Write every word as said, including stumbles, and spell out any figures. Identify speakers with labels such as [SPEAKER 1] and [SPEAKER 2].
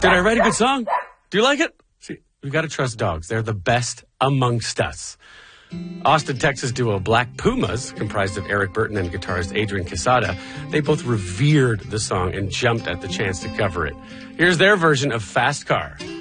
[SPEAKER 1] Did I write a good song? Do you like it? See, we got to trust dogs. They're the best amongst us. Austin, Texas duo Black Pumas, comprised of Eric Burton and guitarist Adrian Quesada, they both revered the song and jumped at the chance to cover it. Here's their version of Fast Car.